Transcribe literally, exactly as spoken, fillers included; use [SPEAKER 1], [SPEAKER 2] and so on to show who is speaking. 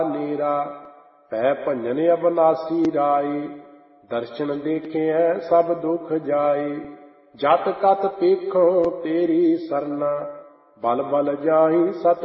[SPEAKER 1] ਨੀਰਾ ਪੈ ਭੰਜਨ ਅਬਨਾਸੀ ਰਾਏ। ਦਰਸ਼ਨ ਦੇਖਿਐ ਸਭ ਦੁਖ ਜਾਏ। ਜਤ ਕਤ ਪੇਖੋ ਤੇਰੀ ਸਰਨਾ ਬਲ ਬਲ ਜਾਈ ਸਤ